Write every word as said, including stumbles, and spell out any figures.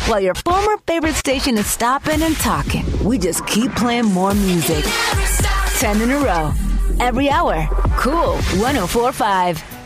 while your former favorite station is stopping and talking. We just keep playing more music. Ten in a row. Every hour. Cool one oh four point five.